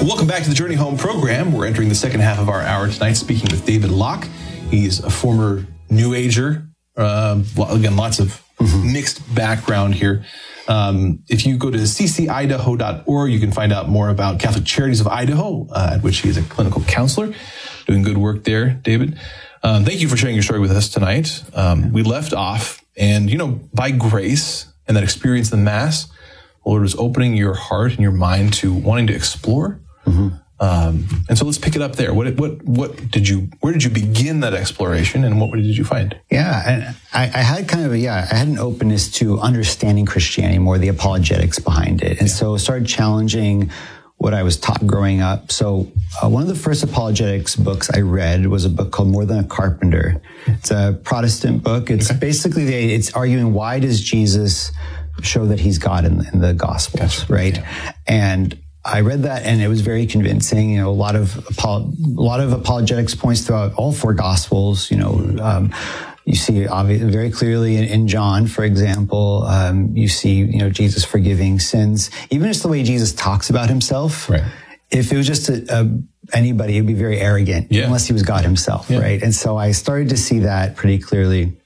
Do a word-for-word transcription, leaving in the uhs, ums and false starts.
Welcome back to the Journey Home program. We're entering the second half of our hour tonight, speaking with David Locke. He's a former New Ager. Uh, again, lots of mm-hmm. mixed background here. Um, if you go to c c idaho dot org, you can find out more about Catholic Charities of Idaho, uh, at which he is a clinical counselor, doing good work there, David. Um, thank you for sharing your story with us tonight. Um, we left off, and, you know, by grace and that experience in the Mass, the Lord was opening your heart and your mind to wanting to explore. Mm-hmm. Um, and so let's pick it up there. What, what, what did you, where did you begin that exploration, and what did you find? Yeah. And I, I had kind of a, yeah, I had an openness to understanding Christianity more, the apologetics behind it. And yeah. so started challenging what I was taught growing up. So uh, one of the first apologetics books I read was a book called More Than a Carpenter. It's a Protestant book. It's okay. basically, the, it's arguing, why does Jesus show that he's God in, in the Gospels, gotcha. right? Yeah. And I read that, and it was very convincing. You know, a lot of a lot of apologetics points throughout all four Gospels. You know, um, you see obviously very clearly in, in John, for example. Um, you see, you know, Jesus forgiving sins. Even just the way Jesus talks about himself. Right. If it was just a, a, anybody, it would be very arrogant, yeah. unless he was God himself, yeah. right? And so I started to see that pretty clearly.